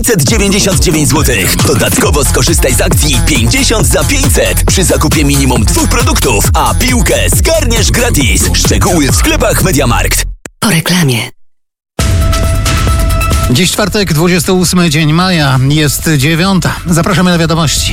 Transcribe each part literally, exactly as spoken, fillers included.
pięćset dziewięćdziesiąt dziewięć złotych. Dodatkowo skorzystaj z akcji pięćdziesiąt za pięćset przy zakupie minimum dwóch produktów, a piłkę zgarniesz gratis. Szczegóły w sklepach MediaMarkt. Po reklamie. Dziś czwartek, dwudziesty ósmy dzień maja, jest dziewiąta. Zapraszamy na wiadomości.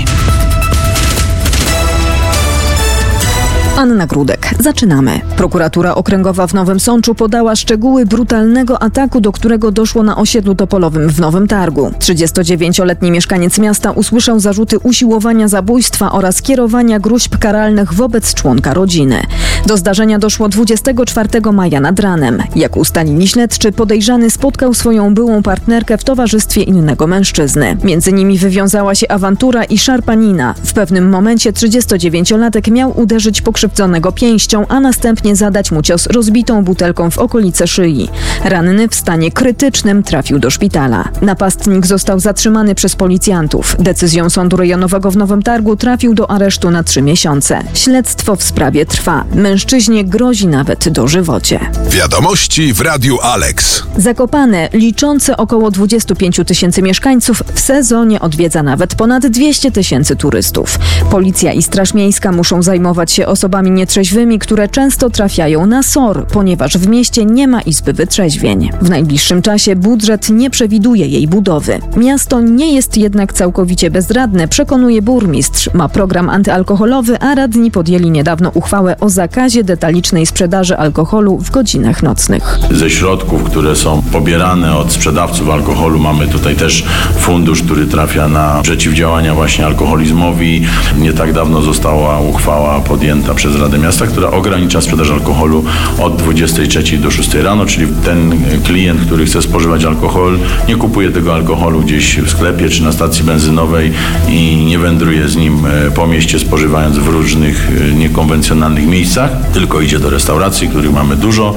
Anna Grudek. Zaczynamy. Prokuratura Okręgowa w Nowym Sączu podała szczegóły brutalnego ataku, do którego doszło na osiedlu Topolowym w Nowym Targu. trzydziestodziewięcioletni mieszkaniec miasta usłyszał zarzuty usiłowania zabójstwa oraz kierowania gróźb karalnych wobec członka rodziny. Do zdarzenia doszło dwudziestego czwartego maja nad ranem. Jak ustalili śledczy, podejrzany spotkał swoją byłą partnerkę w towarzystwie innego mężczyzny. Między nimi wywiązała się awantura i szarpanina. W pewnym momencie trzydziestodziewięciolatek miał uderzyć pokrzywdzonego pięścią, a następnie zadać mu cios rozbitą butelką w okolice szyi. Ranny w stanie krytycznym trafił do szpitala. Napastnik został zatrzymany przez policjantów. Decyzją Sądu Rejonowego w Nowym Targu trafił do aresztu na trzy miesiące. Śledztwo w sprawie trwa. Mężczyźnie grozi nawet dożywocie. Wiadomości w Radiu Alex. Zakopane, liczące około dwadzieścia pięć tysięcy mieszkańców, w sezonie odwiedza nawet ponad dwieście tysięcy turystów. Policja i Straż Miejska muszą zajmować się osobami nietrzeźwymi, które często trafiają na S O R, ponieważ w mieście nie ma izby wytrzeźwień. W najbliższym czasie budżet nie przewiduje jej budowy. Miasto nie jest jednak całkowicie bezradne, przekonuje burmistrz. Ma program antyalkoholowy, a radni podjęli niedawno uchwałę o zakazie detalicznej sprzedaży alkoholu w godzinach nocnych. Ze środków, które są pobierane od sprzedawców alkoholu, mamy tutaj też fundusz, który trafia na przeciwdziałania właśnie alkoholizmowi. Nie tak dawno została uchwała podjęta przez Radę Miasta, która ogranicza sprzedaż alkoholu od dwudziestej trzeciej do szóstej rano, czyli ten klient, który chce spożywać alkohol, nie kupuje tego alkoholu gdzieś w sklepie czy na stacji benzynowej i nie wędruje z nim po mieście, spożywając w różnych niekonwencjonalnych miejscach, tylko idzie do restauracji, których mamy dużo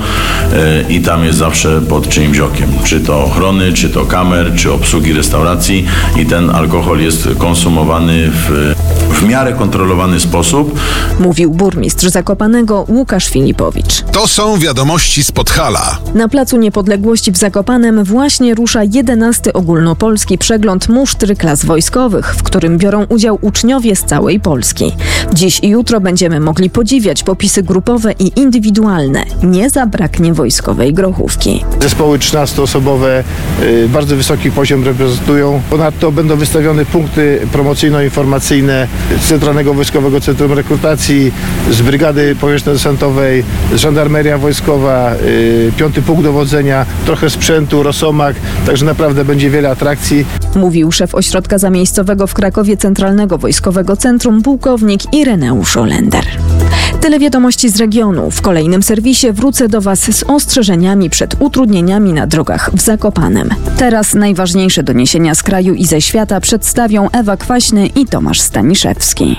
i tam jest zawsze pod czyimś okiem. Czy to ochrony, czy to kamer, czy obsługi restauracji i ten alkohol jest konsumowany w, w miarę kontrolowany sposób. Mówił burmistrz Zakopanego Łukasz Filipowicz. To są wiadomości z Podhala. Na Placu Niepodległości w Zakopanem właśnie rusza jedenasty ogólnopolski przegląd musztry klas wojskowych, w którym biorą udział uczniowie z całej Polski. Dziś i jutro będziemy mogli podziwiać popisy grupowe i indywidualne. Nie zabraknie wojskowej grochówki. Zespoły trzynastoosobowe y, bardzo wysoki poziom reprezentują. Ponadto będą wystawione punkty promocyjno-informacyjne z Centralnego Wojskowego Centrum Rekrutacji, z Brygady Powietrzno-Desantowej, z Żandarmeria Wojskowa, y, piąty punkt dowodzenia, trochę sprzętu, Rosomak, także naprawdę będzie wiele atrakcji. Mówił szef ośrodka zamiejscowego w Krakowie Centralnego Wojskowego Centrum pułkownik Ireneusz Olender. Tyle wiadomości z regionu. W kolejnym serwisie wrócę do Was z ostrzeżeniami przed utrudnieniami na drogach w Zakopanem. Teraz najważniejsze doniesienia z kraju i ze świata przedstawią Ewa Kwaśny i Tomasz Staniszewski.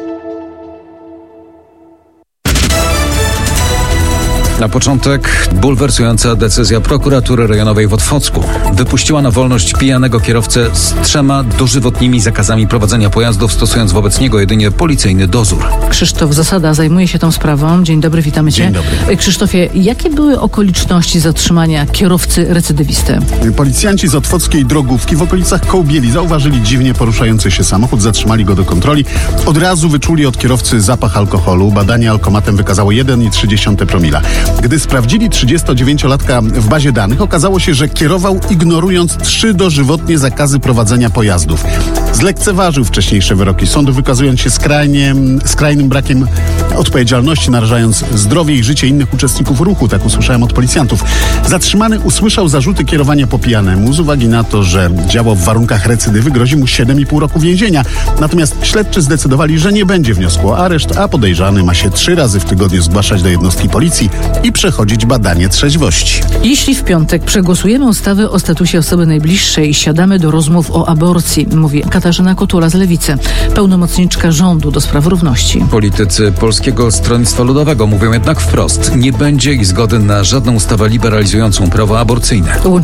Na początek bulwersująca decyzja prokuratury rejonowej w Otwocku. Wypuściła na wolność pijanego kierowcę z trzema dożywotnimi zakazami prowadzenia pojazdów, stosując wobec niego jedynie policyjny dozór. Krzysztof Zasada zajmuje się tą sprawą. Dzień dobry, witamy Cię. Dzień dobry. Krzysztofie, jakie były okoliczności zatrzymania kierowcy recydywisty? Policjanci z otwockiej drogówki w okolicach Kołbieli zauważyli dziwnie poruszający się samochód, zatrzymali go do kontroli. Od razu wyczuli od kierowcy zapach alkoholu. Badanie alkomatem wykazało jeden przecinek trzy promila. Gdy sprawdzili trzydziestodziewięciolatka w bazie danych, okazało się, że kierował ignorując trzy dożywotnie zakazy prowadzenia pojazdów. Zlekceważył wcześniejsze wyroki sądu, wykazując się skrajnie, skrajnym brakiem odpowiedzialności, narażając zdrowie i życie innych uczestników ruchu, tak usłyszałem od policjantów. Zatrzymany usłyszał zarzuty kierowania po pijanemu. Z uwagi na to, że działał w warunkach recydywy, grozi mu siedem i pół roku więzienia. Natomiast śledczy zdecydowali, że nie będzie wniosku o areszt, a podejrzany ma się trzy razy w tygodniu zgłaszać do jednostki policji i przechodzić badanie trzeźwości. Jeśli w piątek przegłosujemy ustawę o statusie osoby najbliższej, siadamy do rozmów o aborcji, mówi Katarzyna Kotula z Lewicy, pełnomocniczka rządu do spraw równości. Politycy Polskiego Stronnictwa Ludowego mówią jednak wprost, nie będzie ich zgody na żadną ustawę liberalizującą prawo aborcyjne.